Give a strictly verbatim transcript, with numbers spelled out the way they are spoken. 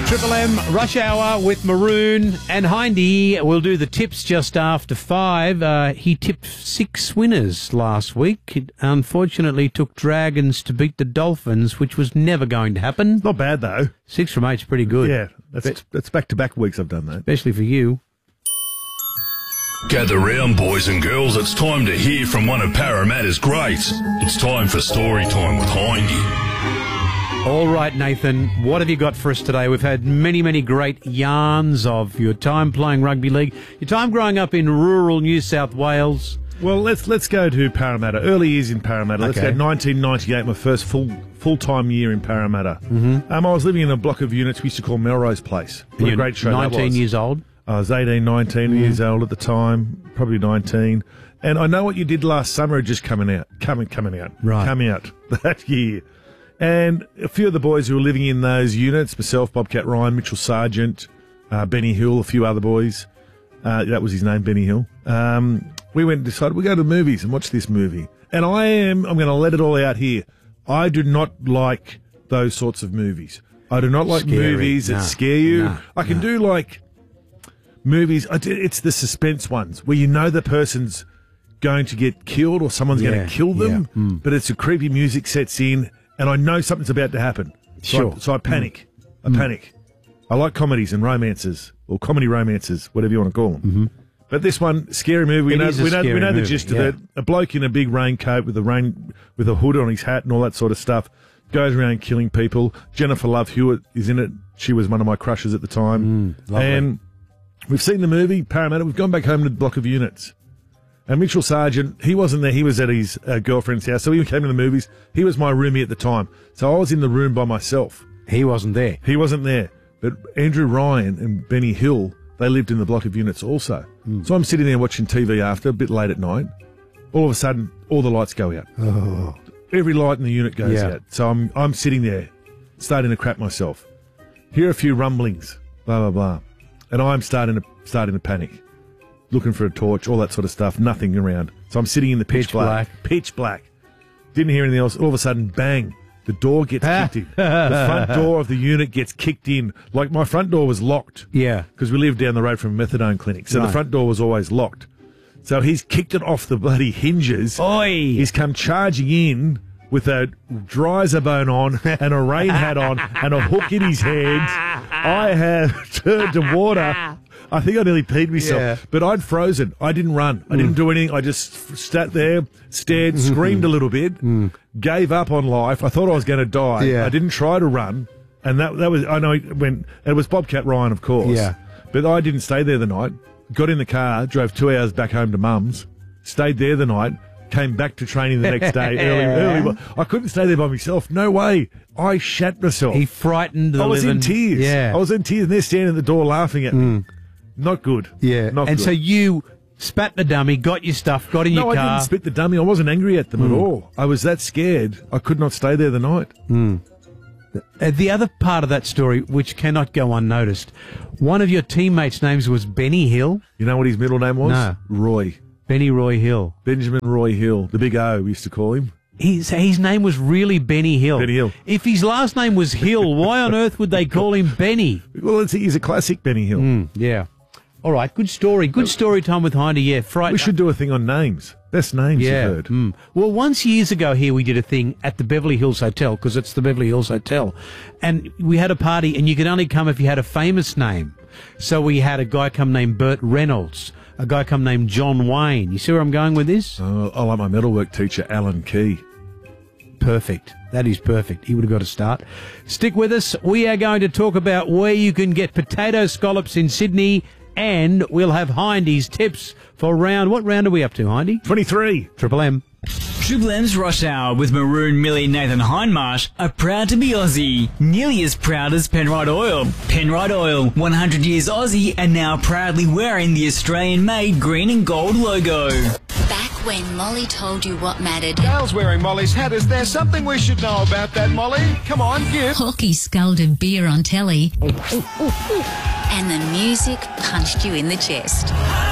Triple M Rush Hour with Maroon and Hindy. We'll do the tips just after five. Uh, he tipped six winners last week. It unfortunately took Dragons to beat the Dolphins, which was never going to happen. Not bad, though. Six from eight's pretty good. Yeah, that's, But- that's back-to-back weeks I've done that. especially for you. Gather round, boys and girls. It's time to hear from one of Parramatta's greats. It's time for story time with Hindy. All right, Nathan, what have you got for us today? We've had many, many great yarns of your time playing rugby league, your time growing up in rural New South Wales. Well, let's let's go to Parramatta. Early years in Parramatta. Let's Okay. go nineteen ninety-eight, my first full full-time year in Parramatta. Mm-hmm. Um, I was living in a block of units we used to call Melrose Place. What a You're great show that nineteen was. years old. I was eighteen, nineteen years old at the time, probably nineteen. And I Know What You Did Last Summer had just coming out, coming, coming out, Right. coming out that year. And a few of the boys who were living in those units, myself, Bobcat Ryan, Mitchell Sargent, uh, Benny Hill, a few other boys, uh, that was his name, Benny Hill. Um, we went and decided we'll go to the movies and watch this movie. And I am, I'm going to let it all out here. I do not like those sorts of movies. I do not like Scary. movies that No. scare you. No. I can No. do like movies, I do- it's the suspense ones where you know the person's going to get killed or someone's Yeah, going to kill them, yeah, mm. but it's a creepy music sets in and I know something's about to happen. So Sure. I, so I panic. I panic. I like comedies and romances or comedy romances, whatever you want to call them. Mm-hmm. But this one, scary movie. We It know, is a we know, we scary know the movie, gist yeah. of it. A bloke in a big raincoat with a rain with a hood on his hat and all that sort of stuff goes around killing people. Jennifer Love Hewitt is in it. She was one of my crushes at the time. Mm, lovely. And we've seen the movie Parramatta. We've gone back home to the block of units. And Mitchell Sargent, he wasn't there. He was at his uh, girlfriend's house. So he came to the movies. He was my roomie at the time. So I was in the room by myself. He wasn't there. He wasn't there. But Andrew Ryan and Benny Hill, they lived in the block of units also. Hmm. So I'm sitting there watching T V after, a bit late at night. All of a sudden, all the lights go out. Oh. Every light in the unit goes Yeah. out. So I'm I'm sitting there, starting to crap myself. Hear a few rumblings, blah, blah, blah. And I'm starting to starting to panic. Looking for a torch, all that sort of stuff, nothing around. So I'm sitting in the pitch, Pitch black, black. Pitch black. Didn't hear anything else. All of a sudden, bang, the door gets kicked in. The front door of the unit gets kicked in. Like my front door was locked. Yeah. Because we lived down the road from a methadone clinic. So Right. the front door was always locked. So he's kicked it off the bloody hinges. Oi! He's come charging in with a dryzer bone on and a rain hat on and a hook in his hands. I have turned to water. I think I nearly peed myself. Yeah. But I'd frozen. I didn't run. I didn't do anything. I just f- sat there, stared, screamed a little bit, gave up on life. I thought I was going to die. Yeah. I didn't try to run. And that that was, I know, when it was Bobcat Ryan, of course. Yeah. But I didn't stay there the night. Got in the car, drove two hours back home to Mum's, stayed there the night, came back to training the next day early. early. I couldn't stay there by myself. No way. I shat myself. He frightened the I was in living- tears. Yeah. I was in tears, and they're standing at the door laughing at me. Not good. Yeah. Not and good. so you spat the dummy, got your stuff, got in no, your I car. didn't spit the dummy. I wasn't angry at them at all. I was that scared. I could not stay there the night. Uh, the other part of that story, which cannot go unnoticed, one of your teammates' names was Benny Hill. You know what his middle name was? No. Roy. Benny Roy Hill. Benjamin Roy Hill. The big O, we used to call him. His, his name was really Benny Hill. Benny Hill. If his last name was Hill, why on earth would they call him Benny? Well, it's, he's a classic Benny Hill. Mm, yeah. All right, good story. Good story time with Hindy, yeah. Fright- We should do a thing on names. Best names yeah. you've heard. Mm. Well, once years ago here, we did a thing at the Beverly Hills Hotel, because it's the Beverly Hills Hotel. And we had a party, and you could only come if you had a famous name. So we had a guy come named Burt Reynolds, a guy come named John Wayne. You see where I'm going with this? Oh, I like my metalwork teacher, Alan Key. Perfect. That is perfect. He would have got a start. Stick with us. We are going to talk about where you can get potato scallops in Sydney, and we'll have Hindy's tips for round. What round are we up to, Hindy? twenty-three. Triple M. Triple M's Rush Hour with Maroon, Millie, Nathan Hindmarsh are proud to be Aussie. Nearly as proud as Penrite Oil. Penrite Oil, one hundred years Aussie, and now proudly wearing the Australian-made green and gold logo. Back when Molly told you what mattered. Dale's wearing Molly's hat. Is there something we should know about that, Molly? Come on, give. Hawkey sculled beer on telly. And the music punched you in the chest.